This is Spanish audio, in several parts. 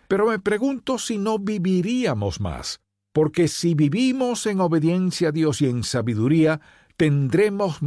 Pero me pregunto si no viviríamos más, porque si vivimos en obediencia a Dios y en sabiduría, tendremos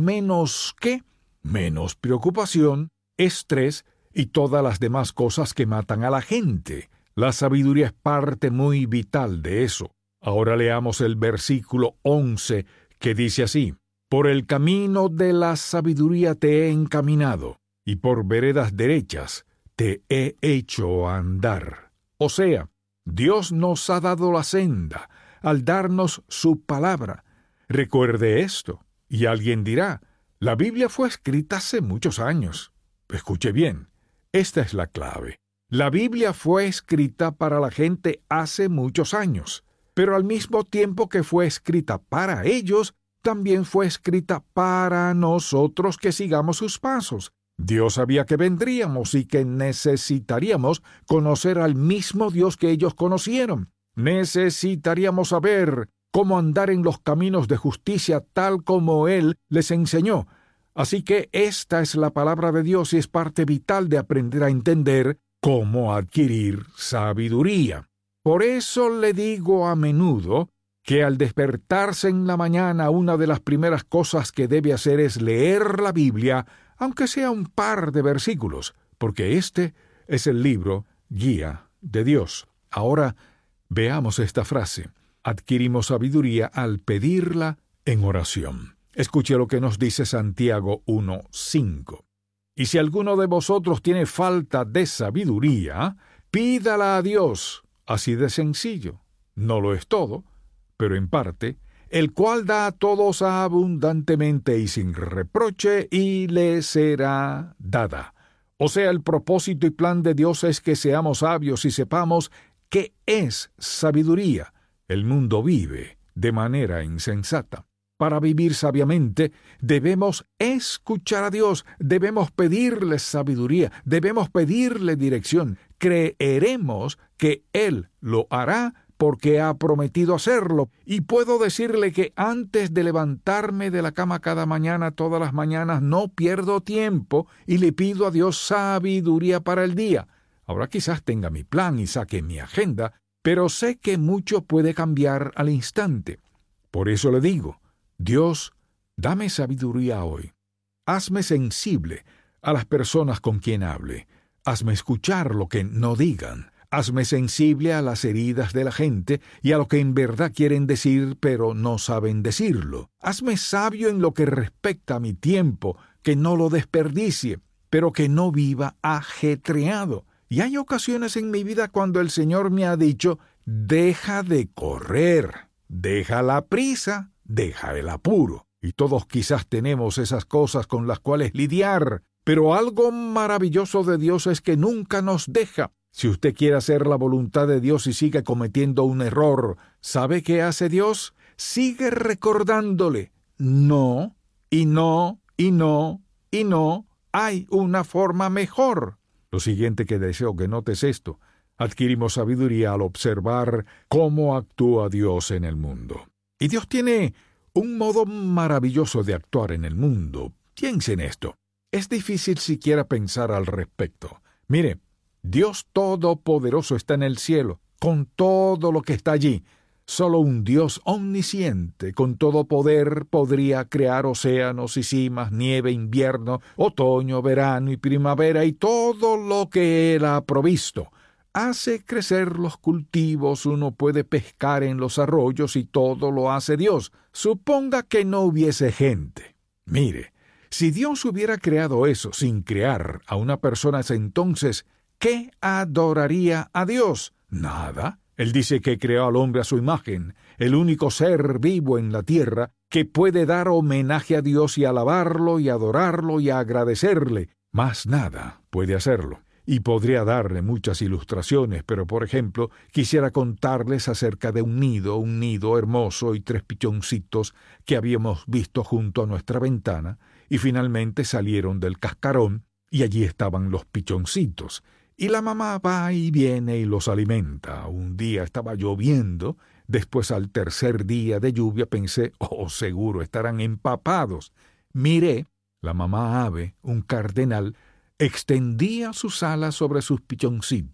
menos preocupación, estrés y todas las demás cosas que matan a la gente. La sabiduría es parte muy vital de eso. Ahora leamos el versículo 11, que dice así: Por el camino de la sabiduría te he encaminado, y por veredas derechas te he hecho andar. O sea, Dios nos ha dado la senda al darnos su palabra. Recuerde esto, y alguien dirá: la Biblia fue escrita hace muchos años. Escuche bien, esta es la clave. La Biblia fue escrita para la gente hace muchos años, pero al mismo tiempo que fue escrita para ellos, también fue escrita para nosotros que sigamos sus pasos. Dios sabía que vendríamos y que necesitaríamos conocer al mismo Dios que ellos conocieron. Necesitaríamos saber cómo andar en los caminos de justicia tal como Él les enseñó. Así que esta es la palabra de Dios y es parte vital de aprender a entender cómo adquirir sabiduría. Por eso le digo a menudo que al despertarse en la mañana una de las primeras cosas que debe hacer es leer la Biblia, aunque sea un par de versículos, porque este es el libro guía de Dios. Ahora veamos esta frase: adquirimos sabiduría al pedirla en oración. Escuche lo que nos dice Santiago 1:5. Y si alguno de vosotros tiene falta de sabiduría, pídala a Dios. Así de sencillo. No lo es todo, pero en parte, el cual da a todos abundantemente y sin reproche, y le será dada. O sea, el propósito y plan de Dios es que seamos sabios y sepamos qué es sabiduría. El mundo vive de manera insensata. Para vivir sabiamente, debemos escuchar a Dios, debemos pedirle sabiduría, debemos pedirle dirección. Creeremos que Él lo hará porque ha prometido hacerlo. Y puedo decirle que antes de levantarme de la cama cada mañana, todas las mañanas, no pierdo tiempo y le pido a Dios sabiduría para el día. Ahora quizás tenga mi plan y saque mi agenda, pero sé que mucho puede cambiar al instante. Por eso le digo: Dios, dame sabiduría hoy. Hazme sensible a las personas con quien hable. Hazme escuchar lo que no digan. Hazme sensible a las heridas de la gente y a lo que en verdad quieren decir, pero no saben decirlo. Hazme sabio en lo que respecta a mi tiempo, que no lo desperdicie, pero que no viva ajetreado. Y hay ocasiones en mi vida cuando el Señor me ha dicho: deja de correr, deja la prisa, deja el apuro. Y todos quizás tenemos esas cosas con las cuales lidiar, pero algo maravilloso de Dios es que nunca nos deja. Si usted quiere hacer la voluntad de Dios y sigue cometiendo un error, ¿sabe qué hace Dios? Sigue recordándole: no, y no, y no, y no, hay una forma mejor. Lo siguiente que deseo que notes esto: adquirimos sabiduría al observar cómo actúa Dios en el mundo. Y Dios tiene un modo maravilloso de actuar en el mundo. Piense en esto. Es difícil siquiera pensar al respecto. Mire, Dios Todopoderoso está en el cielo, con todo lo que está allí. Solo un Dios omnisciente, con todo poder, podría crear océanos y cimas, nieve, invierno, otoño, verano y primavera y todo lo que Él ha provisto. Hace crecer los cultivos, uno puede pescar en los arroyos y todo lo hace Dios. Suponga que no hubiese gente. Mire, si Dios hubiera creado eso sin crear a una persona, entonces, ¿qué adoraría a Dios? Nada. Él dice que creó al hombre a su imagen, el único ser vivo en la tierra que puede dar homenaje a Dios y alabarlo y adorarlo y agradecerle. Más nada puede hacerlo. Y podría darle muchas ilustraciones, pero por ejemplo, quisiera contarles acerca de un nido hermoso y 3 pichoncitos que habíamos visto junto a nuestra ventana, y finalmente salieron del cascarón, y allí estaban los pichoncitos. Y la mamá va y viene y los alimenta. Un día estaba lloviendo, después al tercer día de lluvia pensé: seguro estarán empapados. Miré, la mamá ave, un cardenal, extendía sus alas sobre sus pichoncitos.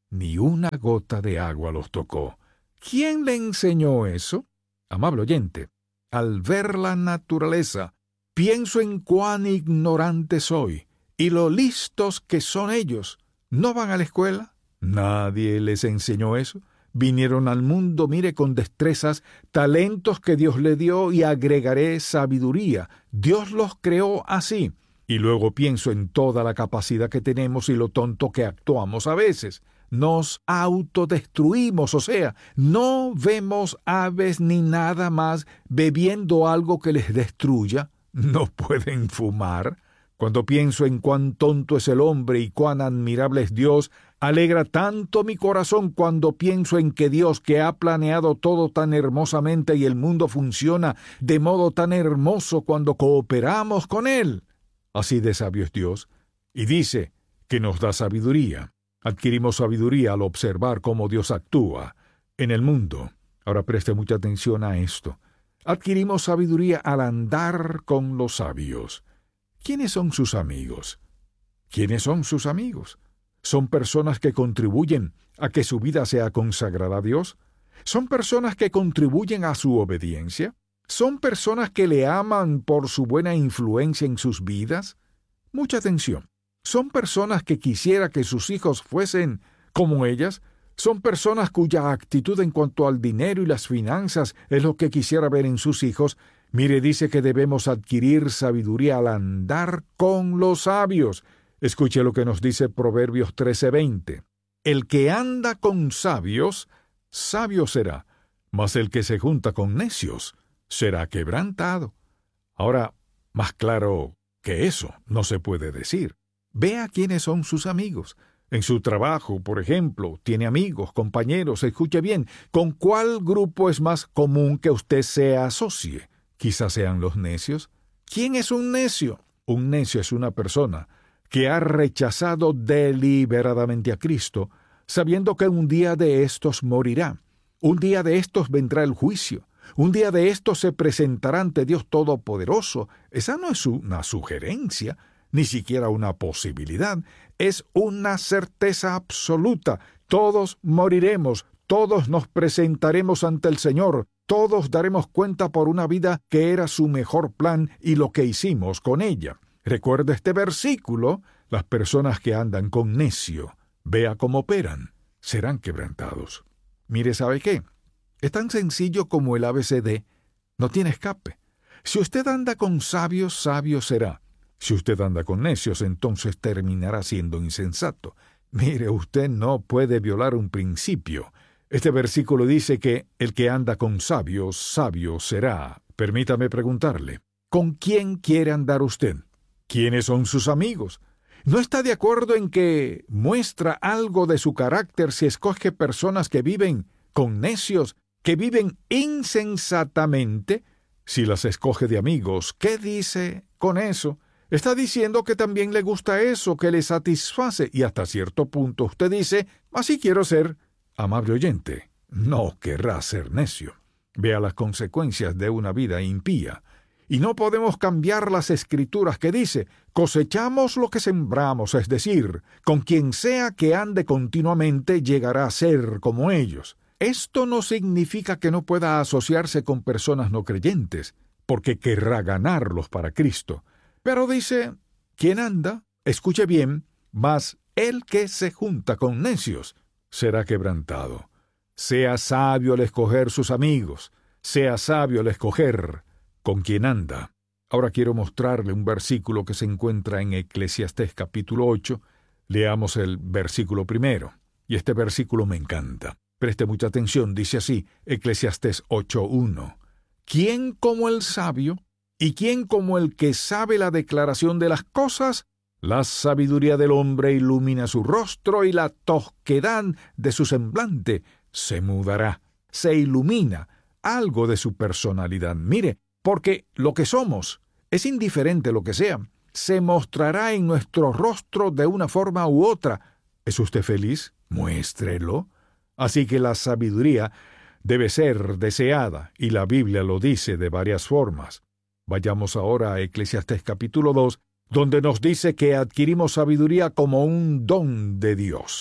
ni una gota de agua los tocó. ¿Quién le enseñó eso? Amable oyente, al ver la naturaleza, pienso en cuán ignorante soy y lo listos que son ellos. ¿No van a la escuela? Nadie les enseñó eso. Vinieron al mundo, mire, con destrezas, talentos que Dios le dio, y agregaré sabiduría. Dios los creó así. Y luego pienso en toda la capacidad que tenemos y lo tonto que actuamos a veces. Nos autodestruimos, o sea, no vemos aves ni nada más bebiendo algo que les destruya. No pueden fumar. Cuando pienso en cuán tonto es el hombre y cuán admirable es Dios, alegra tanto mi corazón cuando pienso en que Dios, que ha planeado todo tan hermosamente y el mundo funciona de modo tan hermoso cuando cooperamos con Él. Así de sabio es Dios, y dice que nos da sabiduría. Adquirimos sabiduría al observar cómo Dios actúa en el mundo. Ahora preste mucha atención a esto. Adquirimos sabiduría al andar con los sabios. ¿Quiénes son sus amigos? ¿Quiénes son sus amigos? ¿Son personas que contribuyen a que su vida sea consagrada a Dios? ¿Son personas que contribuyen a su obediencia? ¿Son personas que le aman por su buena influencia en sus vidas? Mucha atención. ¿Son personas que quisiera que sus hijos fuesen como ellas? ¿Son personas cuya actitud en cuanto al dinero y las finanzas es lo que quisiera ver en sus hijos? Mire, dice que debemos adquirir sabiduría al andar con los sabios. Escuche lo que nos dice Proverbios 13:20. El que anda con sabios, sabio será, mas el que se junta con necios será quebrantado. Ahora, más claro que eso no se puede decir. Vea quiénes son sus amigos. En su trabajo, por ejemplo, tiene amigos, compañeros. Escuche bien, ¿con cuál grupo es más común que usted se asocie? Quizás sean los necios. ¿Quién es un necio? Un necio es una persona que ha rechazado deliberadamente a Cristo, sabiendo que un día de estos morirá. Un día de estos vendrá el juicio. Un día de estos se presentará ante Dios Todopoderoso. Esa no es una sugerencia, ni siquiera una posibilidad. Es una certeza absoluta. Todos moriremos, todos nos presentaremos ante el Señor. Todos daremos cuenta por una vida que era su mejor plan y lo que hicimos con ella. Recuerde este versículo: las personas que andan con necio, vea cómo operan, serán quebrantados. Mire, ¿sabe qué? Es tan sencillo como el ABCD, no tiene escape. Si usted anda con sabios, sabio será. Si usted anda con necios, entonces terminará siendo insensato. Mire, usted no puede violar un principio. Este versículo dice que el que anda con sabios, sabio será. Permítame preguntarle, ¿con quién quiere andar usted? ¿Quiénes son sus amigos? ¿No está de acuerdo en que muestra algo de su carácter si escoge personas que viven con necios, que viven insensatamente? Si las escoge de amigos, ¿qué dice con eso? Está diciendo que también le gusta eso, que le satisface, y hasta cierto punto usted dice, así quiero ser. Amable oyente, no querrá ser necio. Vea las consecuencias de una vida impía. Y no podemos cambiar las Escrituras que dice, cosechamos lo que sembramos, es decir, con quien sea que ande continuamente llegará a ser como ellos. Esto no significa que no pueda asociarse con personas no creyentes, porque querrá ganarlos para Cristo. Pero dice, ¿quién anda? Escuche bien, mas el que se junta con necios será quebrantado. Sea sabio al escoger sus amigos, sea sabio al escoger con quien anda. Ahora quiero mostrarle un versículo que se encuentra en Eclesiastés capítulo 8. Leamos el versículo 1, y este versículo me encanta. Preste mucha atención, dice así, Eclesiastés 8:1. ¿Quién como el sabio, y quién como el que sabe la declaración de las cosas? La sabiduría del hombre ilumina su rostro y la tosquedad de su semblante se mudará, se ilumina algo de su personalidad. Mire, porque lo que somos es indiferente lo que sea, se mostrará en nuestro rostro de una forma u otra. ¿Es usted feliz? Muéstrelo. Así que la sabiduría debe ser deseada, y la Biblia lo dice de varias formas. Vayamos ahora a Eclesiastés capítulo 2, donde nos dice que adquirimos sabiduría como un don de Dios.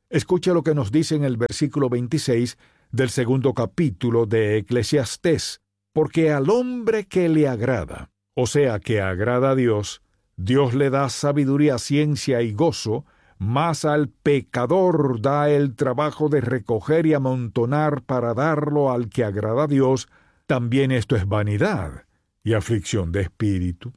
Escuche lo que nos dice en el versículo 26 del 2º capítulo de Eclesiastés. Porque al hombre que le agrada, o sea, que agrada a Dios, Dios le da sabiduría, ciencia y gozo, mas al pecador da el trabajo de recoger y amontonar para darlo al que agrada a Dios. También esto es vanidad y aflicción de espíritu.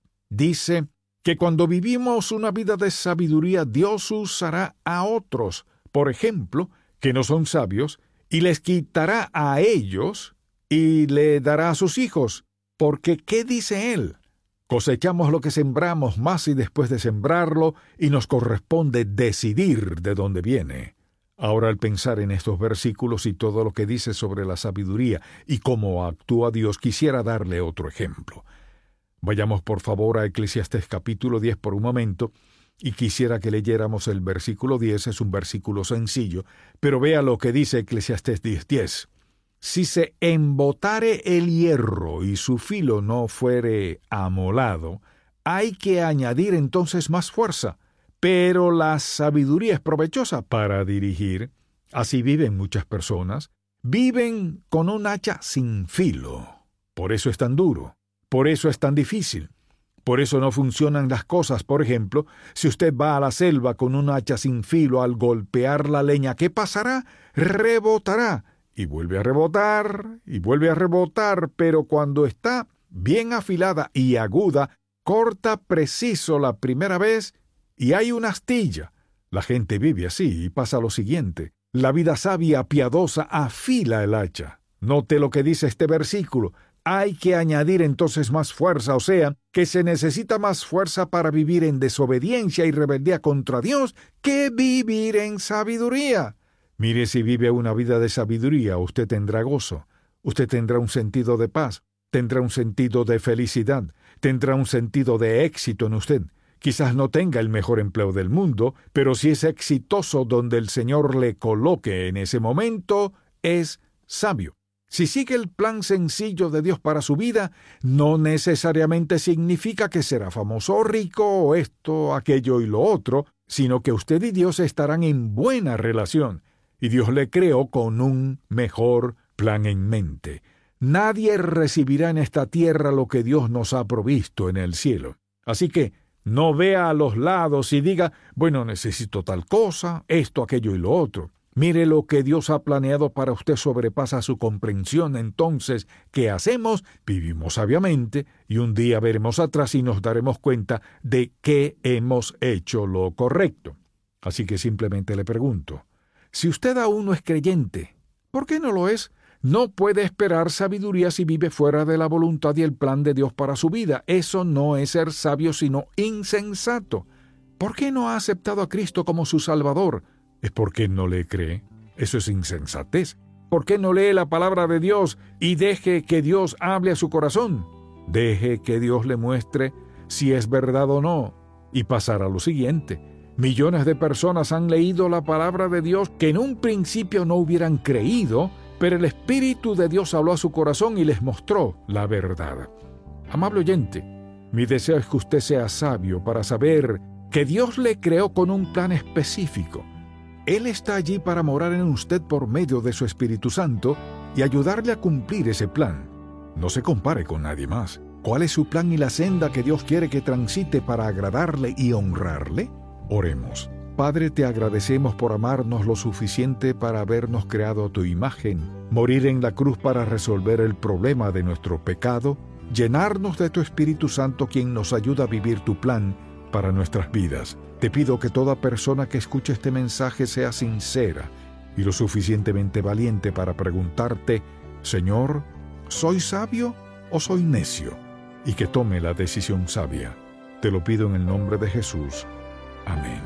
Dice que cuando vivimos una vida de sabiduría, Dios usará a otros, por ejemplo, que no son sabios, y les quitará a ellos y le dará a sus hijos. Porque, ¿qué dice él? Cosechamos lo que sembramos, más y después de sembrarlo, y nos corresponde decidir de dónde viene. Ahora, al pensar en estos versículos y todo lo que dice sobre la sabiduría y cómo actúa Dios, quisiera darle otro ejemplo. Vayamos por favor a Eclesiastés capítulo 10 por un momento, y quisiera que leyéramos el versículo 10, es un versículo sencillo, pero vea lo que dice Eclesiastés 10:10. Si se embotare el hierro y su filo no fuere amolado, hay que añadir entonces más fuerza, pero la sabiduría es provechosa para dirigir. Así viven muchas personas, viven con un hacha sin filo. Por eso es tan duro, por eso es tan difícil. Por eso no funcionan las cosas. Por ejemplo, si usted va a la selva con un hacha sin filo, al golpear la leña, ¿qué pasará? Rebotará. Y vuelve a rebotar, y vuelve a rebotar, pero cuando está bien afilada y aguda, corta preciso la primera vez y hay una astilla. La gente vive así y pasa lo siguiente. La vida sabia, piadosa, afila el hacha. Note lo que dice este versículo. Hay que añadir entonces más fuerza, o sea, que se necesita más fuerza para vivir en desobediencia y rebeldía contra Dios que vivir en sabiduría. Mire, si vive una vida de sabiduría, usted tendrá gozo, usted tendrá un sentido de paz, tendrá un sentido de felicidad, tendrá un sentido de éxito en usted. Quizás no tenga el mejor empleo del mundo, pero si es exitoso donde el Señor le coloque en ese momento, es sabio. Si sigue el plan sencillo de Dios para su vida, no necesariamente significa que será famoso o rico o esto, aquello y lo otro, sino que usted y Dios estarán en buena relación. Y Dios le creó con un mejor plan en mente. Nadie recibirá en esta tierra lo que Dios nos ha provisto en el cielo. Así que no vea a los lados y diga, bueno, necesito tal cosa, esto, aquello y lo otro. Mire, lo que Dios ha planeado para usted sobrepasa su comprensión. Entonces, ¿qué hacemos? Vivimos sabiamente y un día veremos atrás y nos daremos cuenta de que hemos hecho lo correcto. Así que simplemente le pregunto, si usted aún no es creyente, ¿por qué no lo es? No puede esperar sabiduría si vive fuera de la voluntad y el plan de Dios para su vida. Eso no es ser sabio, sino insensato. ¿Por qué no ha aceptado a Cristo como su Salvador? ¿Es porque no le cree? Eso es insensatez. ¿Por qué no lee la palabra de Dios y deje que Dios hable a su corazón? Deje que Dios le muestre si es verdad o no, y pasará lo siguiente. Millones de personas han leído la palabra de Dios que en un principio no hubieran creído, pero el Espíritu de Dios habló a su corazón y les mostró la verdad. Amable oyente, mi deseo es que usted sea sabio para saber que Dios le creó con un plan específico. Él está allí para morar en usted por medio de su Espíritu Santo y ayudarle a cumplir ese plan. No se compare con nadie más. ¿Cuál es su plan y la senda que Dios quiere que transite para agradarle y honrarle? Oremos. Padre, te agradecemos por amarnos lo suficiente para habernos creado a tu imagen, morir en la cruz para resolver el problema de nuestro pecado, llenarnos de tu Espíritu Santo quien nos ayuda a vivir tu plan para nuestras vidas. Te pido que toda persona que escuche este mensaje sea sincera y lo suficientemente valiente para preguntarte, Señor, ¿soy sabio o soy necio? Y que tome la decisión sabia. Te lo pido en el nombre de Jesús. Amén.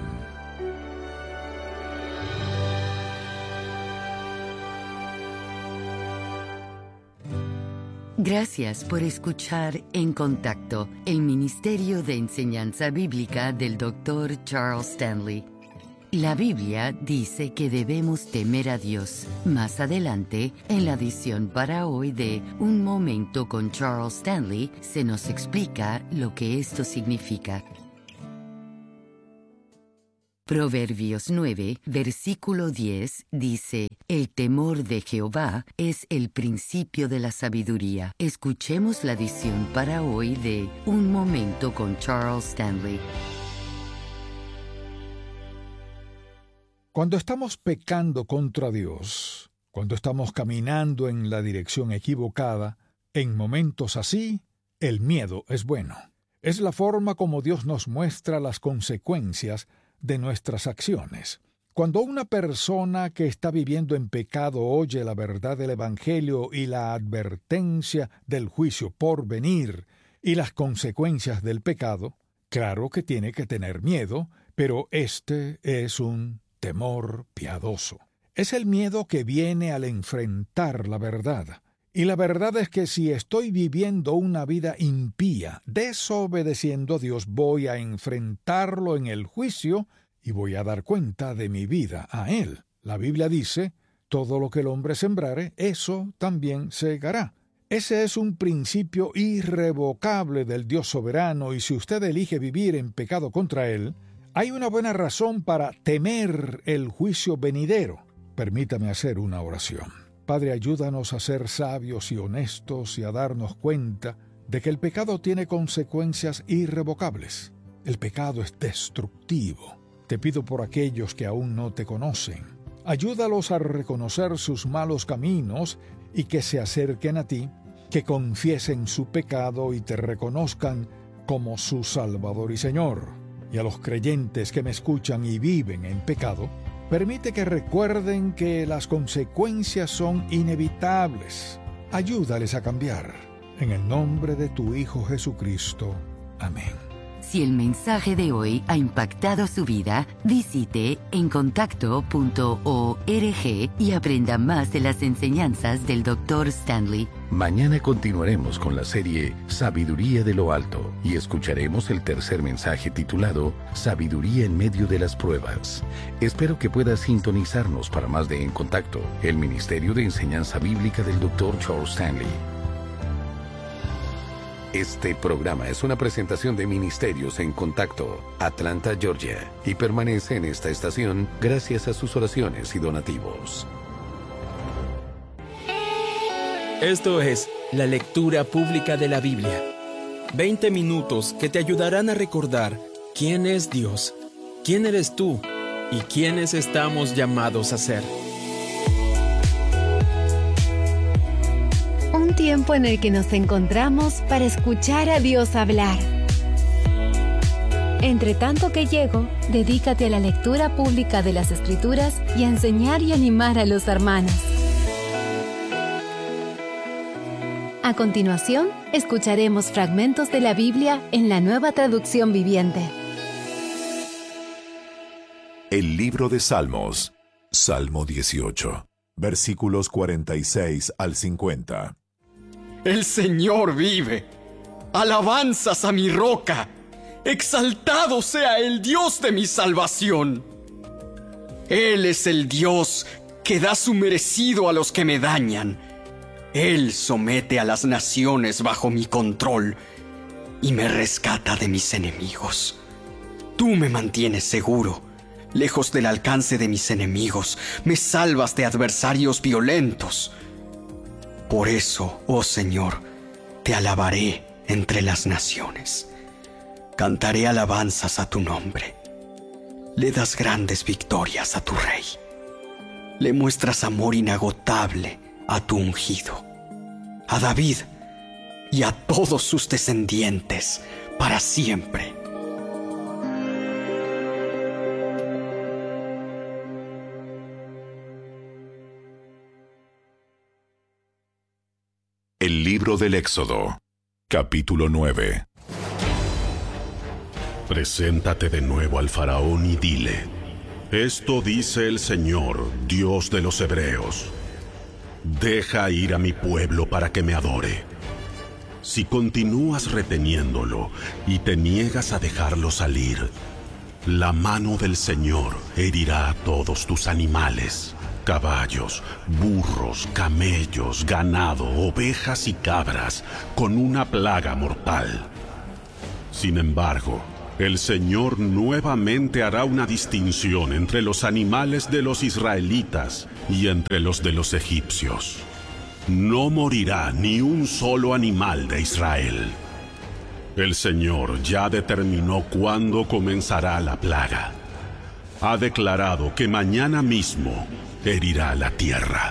Gracias por escuchar En Contacto, el Ministerio de Enseñanza Bíblica del Dr. Charles Stanley. La Biblia dice que debemos temer a Dios. Más adelante, en la edición para hoy de Un Momento con Charles Stanley, se nos explica lo que esto significa. Proverbios 9, versículo 10 dice, el temor de Jehová es el principio de la sabiduría. Escuchemos la edición para hoy de Un Momento con Charles Stanley. Cuando estamos pecando contra Dios, cuando estamos caminando en la dirección equivocada, en momentos así, el miedo es bueno. Es la forma como Dios nos muestra las consecuencias de nuestras acciones. Cuando una persona que está viviendo en pecado oye la verdad del Evangelio y la advertencia del juicio por venir y las consecuencias del pecado, claro que tiene que tener miedo, pero este es un temor piadoso. Es el miedo que viene al enfrentar la verdad. Y la verdad es que si estoy viviendo una vida impía, desobedeciendo a Dios, voy a enfrentarlo en el juicio y voy a dar cuenta de mi vida a Él. La Biblia dice, todo lo que el hombre sembrare, eso también segará. Ese es un principio irrevocable del Dios soberano, y si usted elige vivir en pecado contra Él, hay una buena razón para temer el juicio venidero. Permítame hacer una oración. Padre, ayúdanos a ser sabios y honestos y a darnos cuenta de que el pecado tiene consecuencias irrevocables. El pecado es destructivo. Te pido por aquellos que aún no te conocen. Ayúdalos a reconocer sus malos caminos y que se acerquen a ti, que confiesen su pecado y te reconozcan como su Salvador y Señor. Y a los creyentes que me escuchan y viven en pecado, permite que recuerden que las consecuencias son inevitables. Ayúdales a cambiar. En el nombre de tu Hijo Jesucristo. Amén. Si el mensaje de hoy ha impactado su vida, visite encontacto.org y aprenda más de las enseñanzas del Dr. Stanley. Mañana continuaremos con la serie Sabiduría de lo Alto y escucharemos el tercer mensaje titulado Sabiduría en medio de las pruebas. Espero que puedas sintonizarnos para más de En Contacto, el Ministerio de Enseñanza Bíblica del Dr. Charles Stanley. Este programa es una presentación de Ministerios en Contacto, Atlanta, Georgia, y permanece en esta estación gracias a sus oraciones y donativos. Esto es la lectura pública de la Biblia. 20 minutos que te ayudarán a recordar quién es Dios, quién eres tú y quiénes estamos llamados a ser. Un tiempo en el que nos encontramos para escuchar a Dios hablar. Entre tanto que llego, dedícate a la lectura pública de las Escrituras y a enseñar y animar a los hermanos. A continuación, escucharemos fragmentos de la Biblia en la Nueva Traducción Viviente. El libro de Salmos, Salmo 18, versículos 46 al 50. El Señor vive. Alabanzas a mi roca. Exaltado sea el Dios de mi salvación. Él es el Dios que da su merecido a los que me dañan. Él somete a las naciones bajo mi control y me rescata de mis enemigos. Tú me mantienes seguro, lejos del alcance de mis enemigos. Me salvas de adversarios violentos. Por eso, oh Señor, te alabaré entre las naciones. Cantaré alabanzas a tu nombre. Le das grandes victorias a tu rey. Le muestras amor inagotable a tu ungido, a David y a todos sus descendientes para siempre. El libro del Éxodo, capítulo 9. Preséntate de nuevo al faraón y dile: esto dice el Señor, Dios de los hebreos. Deja ir a mi pueblo para que me adore. Si continúas reteniéndolo y te niegas a dejarlo salir, la mano del Señor herirá a todos tus animales, caballos, burros, camellos, ganado, ovejas y cabras, con una plaga mortal. Sin embargo, El Señor nuevamente hará una distinción entre los animales de los israelitas y entre los de los egipcios. No morirá ni un solo animal de Israel. El Señor ya determinó cuándo comenzará la plaga. Ha declarado que mañana mismo herirá la tierra.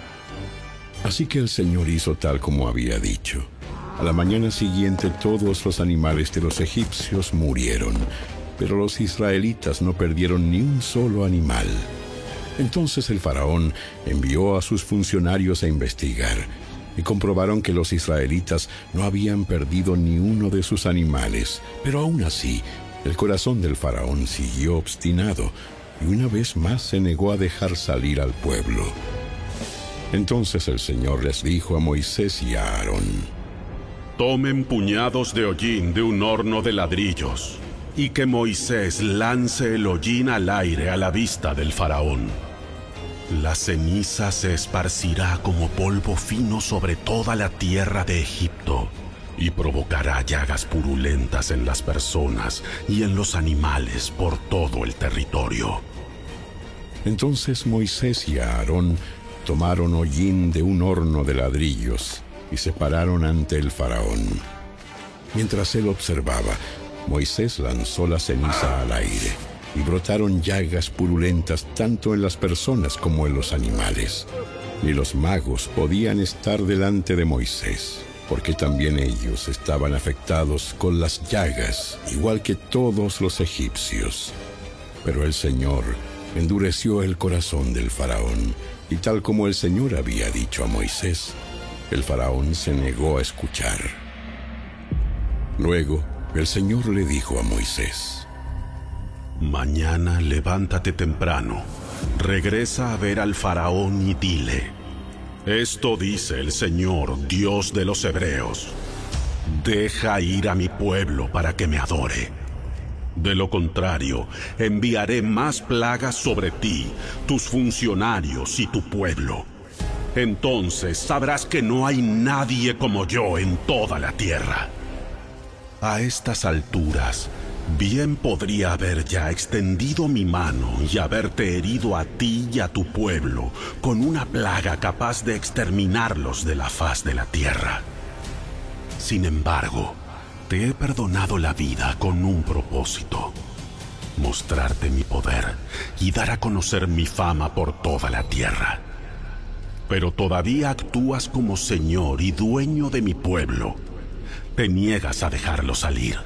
Así que el Señor hizo tal como había dicho. A la mañana siguiente todos los animales de los egipcios murieron, pero los israelitas no perdieron ni un solo animal. Entonces el faraón envió a sus funcionarios a investigar, y comprobaron que los israelitas no habían perdido ni uno de sus animales. Pero aún así, el corazón del faraón siguió obstinado, y una vez más se negó a dejar salir al pueblo. Entonces el Señor les dijo a Moisés y a Aarón: Tomen puñados de hollín de un horno de ladrillos, y que Moisés lance el hollín al aire a la vista del faraón. La ceniza se esparcirá como polvo fino sobre toda la tierra de Egipto, y provocará llagas purulentas en las personas y en los animales por todo el territorio. Entonces Moisés y Aarón tomaron hollín de un horno de ladrillos y se pararon ante el faraón. Mientras él observaba, Moisés lanzó la ceniza al aire, y brotaron llagas purulentas tanto en las personas como en los animales. Ni los magos podían estar delante de Moisés, porque también ellos estaban afectados con las llagas, igual que todos los egipcios. Pero el Señor endureció el corazón del faraón, y tal como el Señor había dicho a Moisés, el faraón se negó a escuchar. Luego, el Señor le dijo a Moisés: Mañana levántate temprano, regresa a ver al faraón y dile: Esto dice el Señor, Dios de los hebreos: Deja ir a mi pueblo para que me adore. De lo contrario, enviaré más plagas sobre ti, tus funcionarios y tu pueblo. Entonces sabrás que no hay nadie como yo en toda la tierra. A estas alturas, bien podría haber ya extendido mi mano y haberte herido a ti y a tu pueblo con una plaga capaz de exterminarlos de la faz de la tierra. Sin embargo, te he perdonado la vida con un propósito: mostrarte mi poder y dar a conocer mi fama por toda la tierra. Pero todavía actúas como señor y dueño de mi pueblo. Te niegas a dejarlo salir.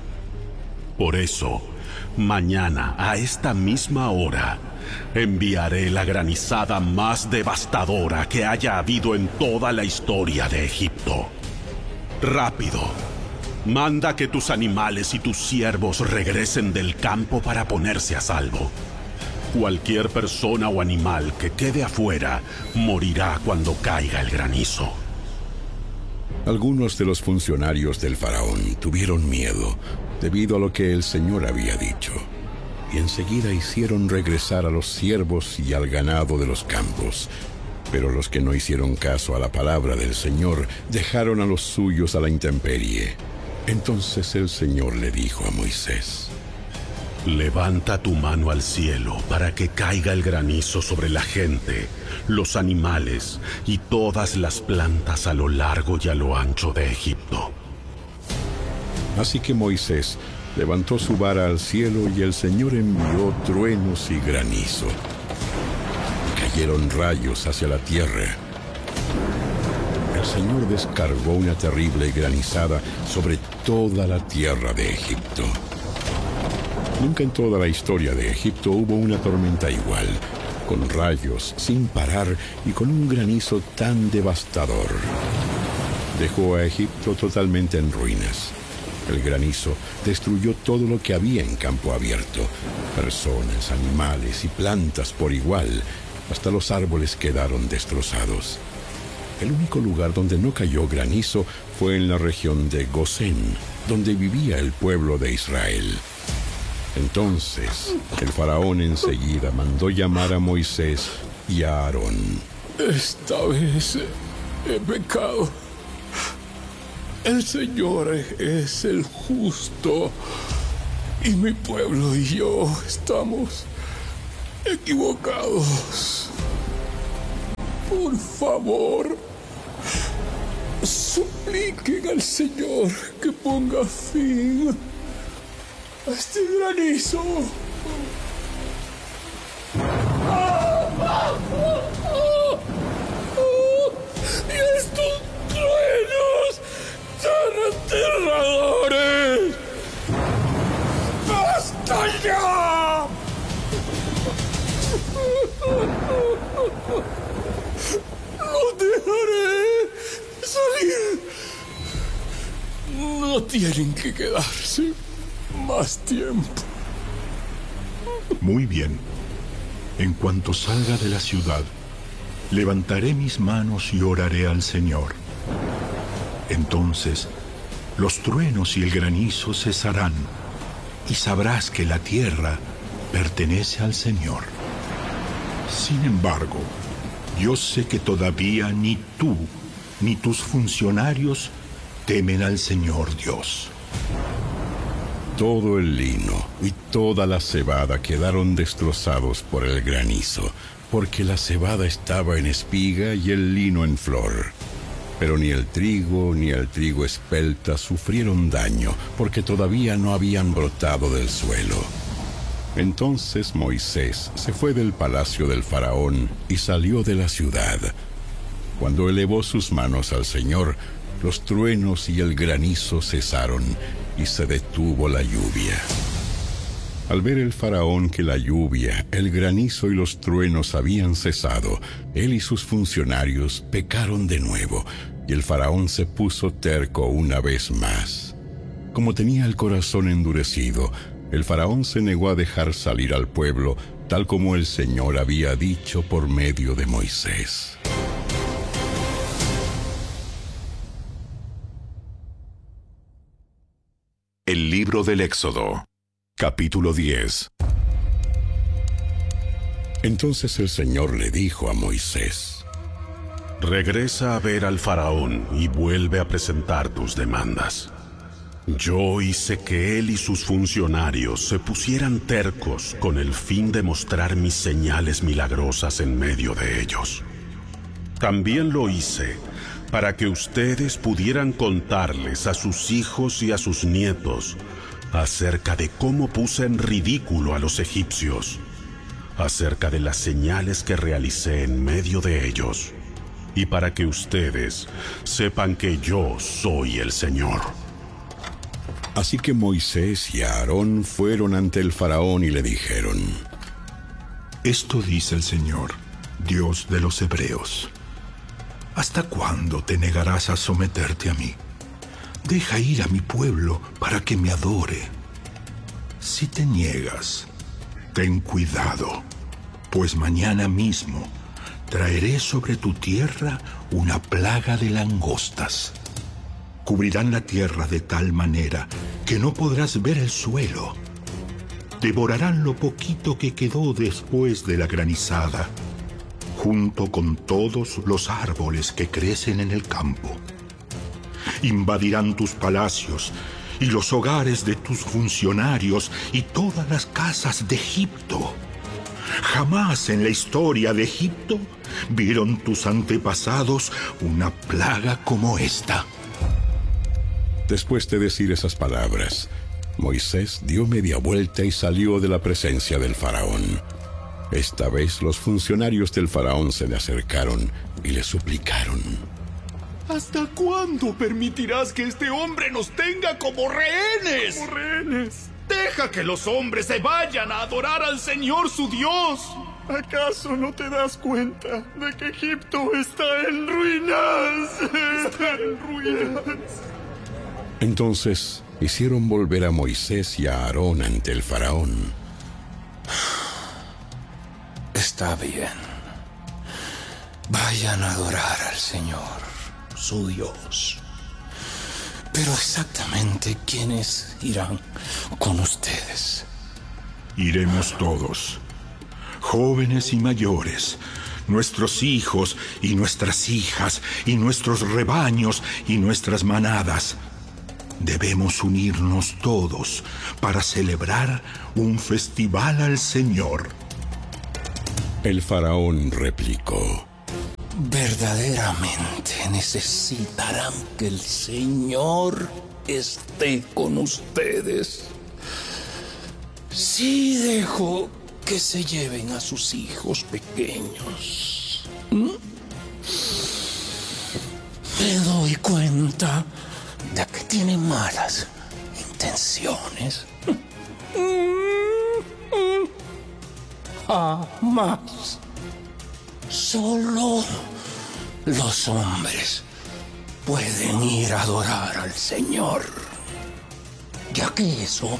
Por eso, mañana a esta misma hora, enviaré la granizada más devastadora que haya habido en toda la historia de Egipto. Rápido, manda que tus animales y tus siervos regresen del campo para ponerse a salvo. Cualquier persona o animal que quede afuera morirá cuando caiga el granizo. Algunos de los funcionarios del faraón tuvieron miedo debido a lo que el Señor había dicho, y enseguida hicieron regresar a los siervos y al ganado de los campos. Pero los que no hicieron caso a la palabra del Señor dejaron a los suyos a la intemperie. Entonces el Señor le dijo a Moisés: Levanta tu mano al cielo para que caiga el granizo sobre la gente, los animales y todas las plantas a lo largo y a lo ancho de Egipto. Así que Moisés levantó su vara al cielo y el Señor envió truenos y granizo. Cayeron rayos hacia la tierra. El Señor descargó una terrible granizada sobre toda la tierra de Egipto. Nunca en toda la historia de Egipto hubo una tormenta igual, con rayos sin parar y con un granizo tan devastador. Dejó a Egipto totalmente en ruinas. El granizo destruyó todo lo que había en campo abierto, personas, animales y plantas por igual, hasta los árboles quedaron destrozados. El único lugar donde no cayó granizo fue en la región de Gosén, donde vivía el pueblo de Israel. Entonces, el faraón enseguida mandó llamar a Moisés y a Aarón. Esta vez he pecado. El Señor es el justo Y mi pueblo y yo estamos equivocados. Por favor, supliquen al Señor que ponga fin a este granizo. ¡Y estos truenos tan aterradores! ¡Basta ya! ¡Los dejaré salir! No tienen que quedarse más tiempo. Muy bien. En cuanto salga de la ciudad, levantaré mis manos y oraré al Señor. Entonces, los truenos y el granizo cesarán, y sabrás que la tierra pertenece al Señor. Sin embargo, yo sé que todavía ni tú ni tus funcionarios temen al Señor Dios. Todo el lino y toda la cebada quedaron destrozados por el granizo, porque la cebada estaba en espiga y el lino en flor. Pero ni el trigo espelta sufrieron daño, porque todavía no habían brotado del suelo. Entonces Moisés se fue del palacio del faraón y salió de la ciudad. Cuando elevó sus manos al Señor, los truenos y el granizo cesaron y se detuvo la lluvia. Al ver el faraón que la lluvia, el granizo y los truenos habían cesado, él y sus funcionarios pecaron de nuevo, y el faraón se puso terco una vez más. Como tenía el corazón endurecido, el faraón se negó a dejar salir al pueblo, tal como el Señor había dicho por medio de Moisés. El libro del Éxodo, capítulo 10. Entonces el Señor le dijo a Moisés: Regresa a ver al faraón y vuelve a presentar tus demandas. Yo hice que él y sus funcionarios se pusieran tercos con el fin de mostrar mis señales milagrosas en medio de ellos. También lo hice para que ustedes pudieran contarles a sus hijos y a sus nietos acerca de cómo puse en ridículo a los egipcios, acerca de las señales que realicé en medio de ellos, y para que ustedes sepan que yo soy el Señor. Así que Moisés y Aarón fueron ante el faraón y le dijeron: Esto dice el Señor, Dios de los hebreos: ¿Hasta cuándo te negarás a someterte a mí? Deja ir a mi pueblo para que me adore. Si te niegas, ten cuidado, pues mañana mismo traeré sobre tu tierra una plaga de langostas. Cubrirán la tierra de tal manera que no podrás ver el suelo. Devorarán lo poquito que quedó después de la granizada, junto con todos los árboles que crecen en el campo. Invadirán tus palacios y los hogares de tus funcionarios y todas las casas de Egipto. Jamás en la historia de Egipto vieron tus antepasados una plaga como esta. Después de decir esas palabras, Moisés dio media vuelta y salió de la presencia del faraón. Esta vez los funcionarios del faraón se le acercaron y le suplicaron: ¿Hasta cuándo permitirás que este hombre nos tenga como rehenes? ¡Como rehenes! Deja que los hombres se vayan a adorar al Señor su Dios. ¿Acaso no te das cuenta de que Egipto está en ruinas? Está en ruinas. Entonces hicieron volver a Moisés y a Aarón ante el faraón. Está bien. Vayan a adorar al Señor, su Dios. Pero exactamente, ¿quiénes irán con ustedes? Iremos todos, jóvenes y mayores, nuestros hijos y nuestras hijas, y nuestros rebaños y nuestras manadas. debemos unirnos todos para celebrar un festival al Señor. El faraón replicó: verdaderamente necesitarán que el Señor esté con ustedes. Si dejo que se lleven a sus hijos pequeños, me doy cuenta de que tienen malas intenciones. Jamás. Solo los hombres pueden ir a adorar al Señor, ya que eso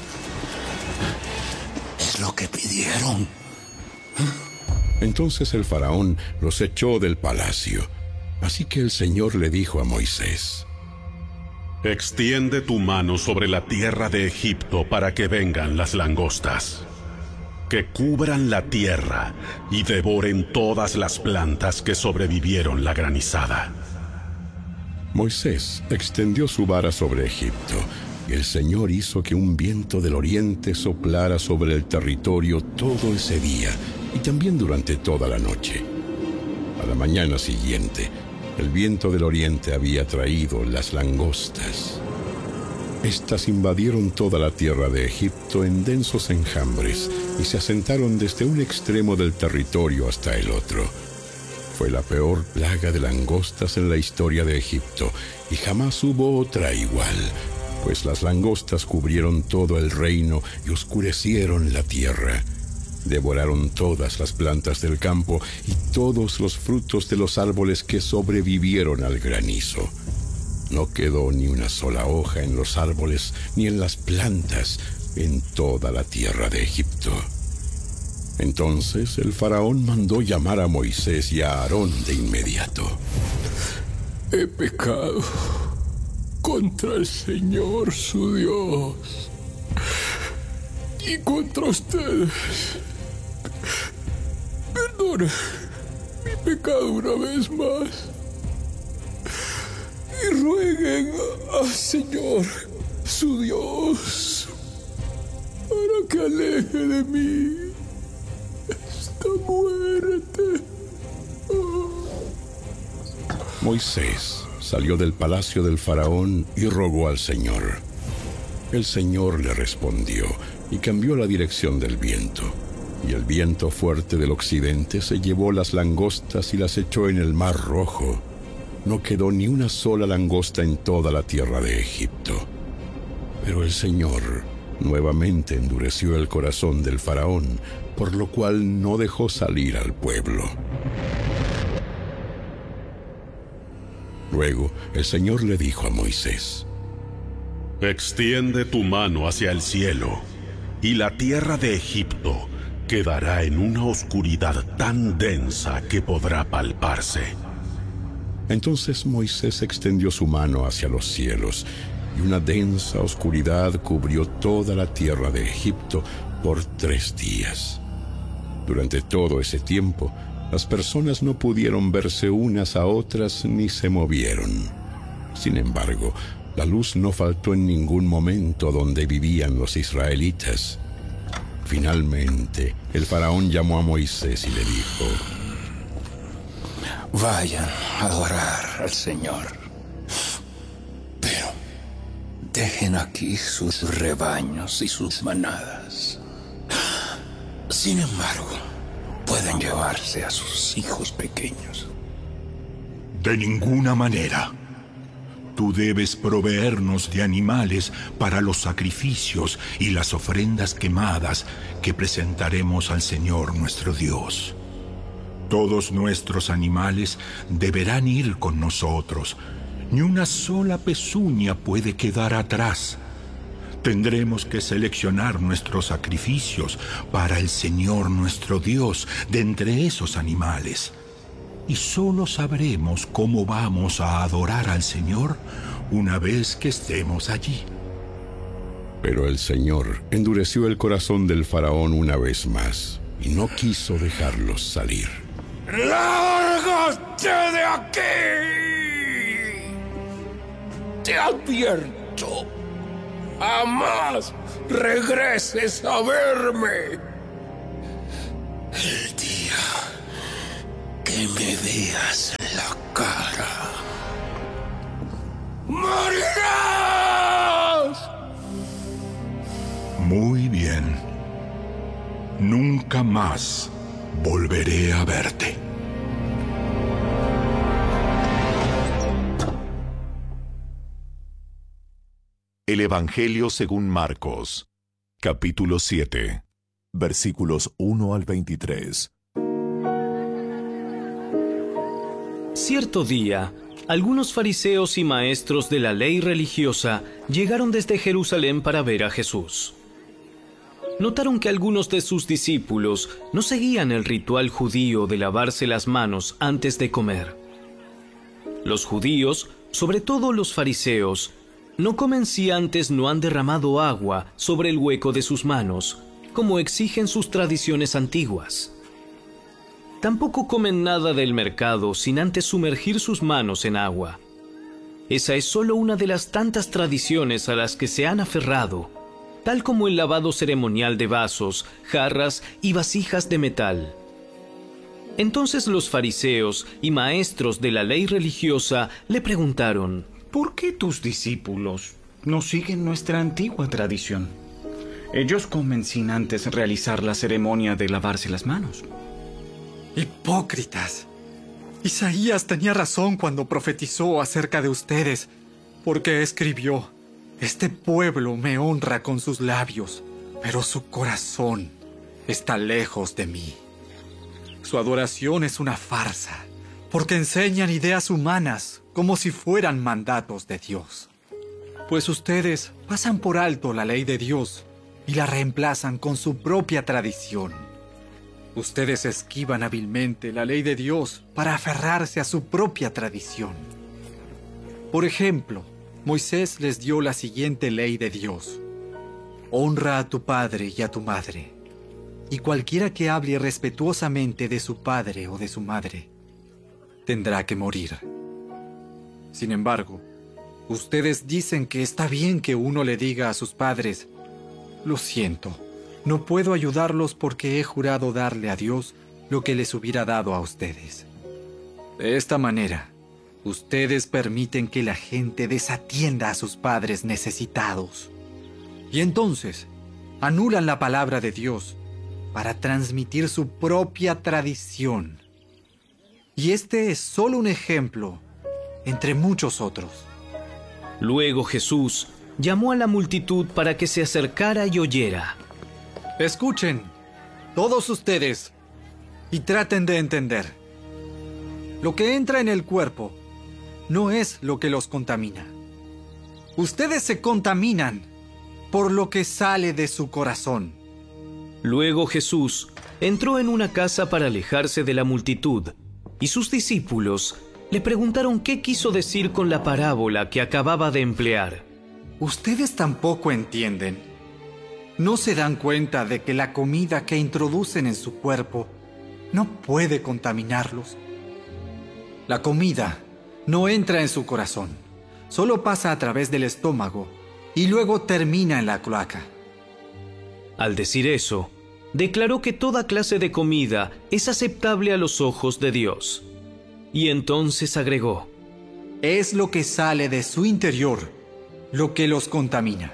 es lo que pidieron. Entonces el faraón los echó del palacio. Así que el Señor le dijo a Moisés: extiende tu mano sobre la tierra de Egipto para que vengan las langostas, que cubran la tierra y devoren todas las plantas que sobrevivieron la granizada. Moisés extendió su vara sobre Egipto, y el Señor hizo que un viento del oriente soplara sobre el territorio todo ese día y también durante toda la noche. A la mañana siguiente, el viento del oriente había traído las langostas. Estas invadieron toda la tierra de Egipto en densos enjambres y se asentaron desde un extremo del territorio hasta el otro. Fue la peor plaga de langostas en la historia de Egipto y jamás hubo otra igual, pues las langostas cubrieron todo el reino y oscurecieron la tierra. Devoraron todas las plantas del campo y todos los frutos de los árboles que sobrevivieron al granizo. No quedó ni una sola hoja en los árboles ni en las plantas en toda la tierra de Egipto. Entonces el faraón mandó llamar a Moisés y a Aarón de inmediato. He pecado contra el Señor su Dios y contra ustedes. Perdona mi pecado una vez más y rueguen al Señor su Dios para que aleje de mí esta muerte. Moisés salió del palacio del faraón y rogó al Señor. El Señor le respondió y cambió la dirección del viento. Y el viento fuerte del occidente se llevó las langostas y las echó en el mar Rojo. No quedó ni una sola langosta en toda la tierra de Egipto. Pero el Señor nuevamente endureció el corazón del faraón, por lo cual no dejó salir al pueblo. Luego el Señor le dijo a Moisés: extiende tu mano hacia el cielo, y la tierra de Egipto quedará en una oscuridad tan densa que podrá palparse. Entonces Moisés extendió su mano hacia los cielos, y una densa oscuridad cubrió toda la tierra de Egipto por 3 días. Durante todo ese tiempo, las personas no pudieron verse unas a otras ni se movieron. Sin embargo, la luz no faltó en ningún momento donde vivían los israelitas. Finalmente, el faraón llamó a Moisés y le dijo: vayan a adorar al Señor, pero dejen aquí sus rebaños y sus manadas. Sin embargo, pueden llevarse a sus hijos pequeños. De ninguna manera. Tú debes proveernos de animales para los sacrificios y las ofrendas quemadas que presentaremos al Señor nuestro Dios. Todos nuestros animales deberán ir con nosotros. Ni una sola pezuña puede quedar atrás. Tendremos que seleccionar nuestros sacrificios para el Señor nuestro Dios de entre esos animales. Y solo sabremos cómo vamos a adorar al Señor una vez que estemos allí. Pero el Señor endureció el corazón del faraón una vez más y no quiso dejarlos salir. ¡Lárgate de aquí! Te advierto jamás regreses a verme. El día que me veas la cara, morirás. Muy bien. Nunca más volveré a verte. El Evangelio según Marcos, capítulo 7, versículos 1 al 23. Cierto día, algunos fariseos y maestros de la ley religiosa llegaron desde Jerusalén para ver a Jesús. Notaron que algunos de sus discípulos no seguían el ritual judío de lavarse las manos antes de comer. Los judíos, sobre todo los fariseos, no comen si antes no han derramado agua sobre el hueco de sus manos, como exigen sus tradiciones antiguas. Tampoco comen nada del mercado sin antes sumergir sus manos en agua. Esa es solo una de las tantas tradiciones a las que se han aferrado, tal como el lavado ceremonial de vasos, jarras y vasijas de metal. Entonces los fariseos y maestros de la ley religiosa le preguntaron: ¿por qué tus discípulos no siguen nuestra antigua tradición? Ellos comen sin antes realizar la ceremonia de lavarse las manos. ¡Hipócritas! Isaías tenía razón cuando profetizó acerca de ustedes, porque escribió: este pueblo me honra con sus labios, pero su corazón está lejos de mí. Su adoración es una farsa, porque enseñan ideas humanas como si fueran mandatos de Dios. Pues ustedes pasan por alto la ley de Dios y la reemplazan con su propia tradición. Ustedes esquivan hábilmente la ley de Dios para aferrarse a su propia tradición. Por ejemplo, Moisés les dio la siguiente ley de Dios: honra a tu padre y a tu madre, y cualquiera que hable respetuosamente de su padre o de su madre tendrá que morir. Sin embargo, ustedes dicen que está bien que uno le diga a sus padres: lo siento, no puedo ayudarlos porque he jurado darle a Dios lo que les hubiera dado a ustedes. De esta manera, ustedes permiten que la gente desatienda a sus padres necesitados. Y entonces, anulan la palabra de Dios para transmitir su propia tradición. Y este es solo un ejemplo entre muchos otros. Luego Jesús llamó a la multitud para que se acercara y oyera. Escuchen, todos ustedes, y traten de entender. Lo que entra en el cuerpo no es lo que los contamina. Ustedes se contaminan por lo que sale de su corazón. Luego Jesús entró en una casa para alejarse de la multitud, y sus discípulos le preguntaron qué quiso decir con la parábola que acababa de emplear. Ustedes tampoco entienden. ¿No se dan cuenta de que la comida que introducen en su cuerpo no puede contaminarlos? La comida no entra en su corazón, solo pasa a través del estómago y luego termina en la cloaca. Al decir eso, declaró que toda clase de comida es aceptable a los ojos de Dios. Y entonces agregó: es lo que sale de su interior lo que los contamina.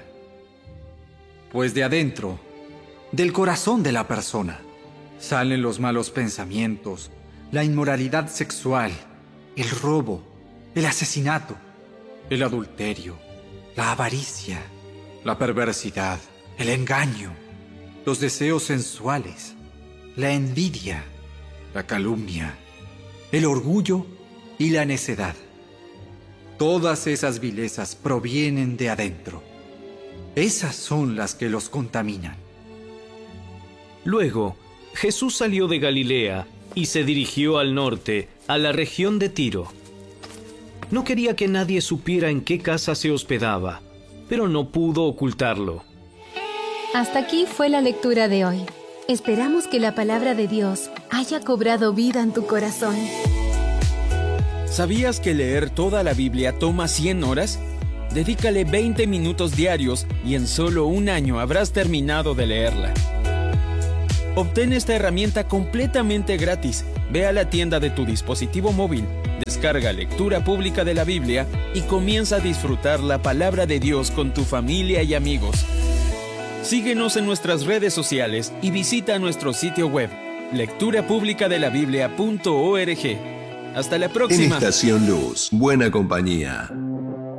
Pues de adentro, del corazón de la persona, salen los malos pensamientos, la inmoralidad sexual, el robo, el asesinato, el adulterio, la avaricia, la perversidad, el engaño, los deseos sensuales, la envidia, la calumnia, el orgullo y la necedad. Todas esas vilezas provienen de adentro. Esas son las que los contaminan. Luego, Jesús salió de Galilea y se dirigió al norte, a la región de Tiro. No quería que nadie supiera en qué casa se hospedaba, pero no pudo ocultarlo. Hasta aquí fue la lectura de hoy. Esperamos que la palabra de Dios haya cobrado vida en tu corazón. ¿Sabías que leer toda la Biblia toma 100 horas? Dedícale 20 minutos diarios y en solo un año habrás terminado de leerla. Obtén esta herramienta completamente gratis. Ve a la tienda de tu dispositivo móvil, descarga Lectura Pública de la Biblia y comienza a disfrutar la palabra de Dios con tu familia y amigos. Síguenos en nuestras redes sociales y visita nuestro sitio web, lecturapublicadelabiblia.org. Hasta la próxima. En Estación Luz, buena compañía.